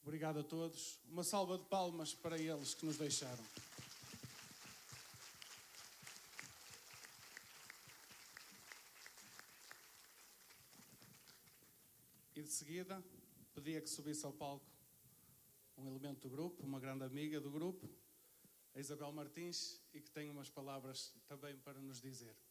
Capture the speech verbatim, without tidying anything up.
Obrigado a todos. Uma salva de palmas para eles que nos deixaram. E de seguida, pedia que subisse ao palco um elemento do grupo, uma grande amiga do grupo, a Isabel Martins, e que tem umas palavras também para nos dizer.